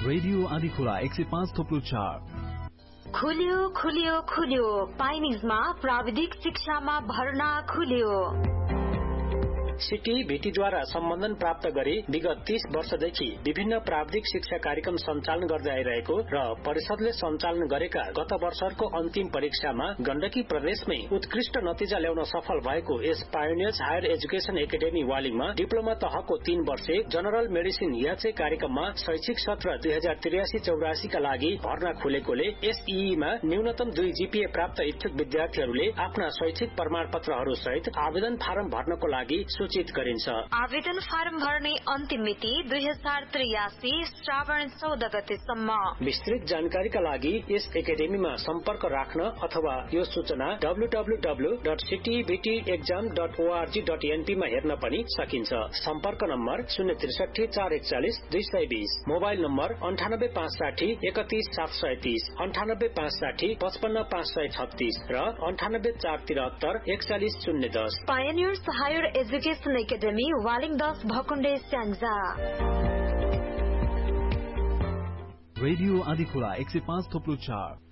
Radio Andhikhola 105.4 खुल्यो पाइनिजमा प्राविधिक शिक्षामा भर्ना खुल्यो। सिटी भिटीद्वारा सम्बन्धन प्राप्त गरी विगत 30 वर्षदेखि विभिन्न प्राविधिक शिक्षा कार्यक्रम सञ्चालन गर्दै आइरहेको र परिषदले सञ्चालन गरेका गत वर्षको अन्तिम परीक्षामा गण्डकी प्रदेशमै उत्कृष्ट नतिजा ल्याउन सफल भएको यस pioneers higher education academy वालिङमा diploma तहको 3 वर्षे जनरल मेडिसिन याचे कार्यक्रममा शैक्षिक सत्र 2083-84 का लागि भर्ना खुलेकोले एसईईमा न्यूनतम 2 जीपीए प्राप्त इच्छुक विद्यार्थीहरूले आफ्ना शैक्षिक प्रमाणपत्रहरू सहित आवेदन फारम भर्नको लागि सूचित गरिन्छ। आवेदन फारम भर्ने अन्तिम मिति 2083 श्रावण 14 गतेसम्म। विस्तृत जानकारीका लागि यस एकाडेमीमा सम्पर्क राख्न अथवा यो सूचना www.cityvtexam.org.np मा हेर्न पनि सकिन्छ। सम्पर्क नम्बर 063 441 220, मोबाइल नम्बर 9856 31730, 9856 55536 र 9847 410. Pioneers higher education academy Waling 10 भकुण्डे Syangja. Radio Andhikhola 105.4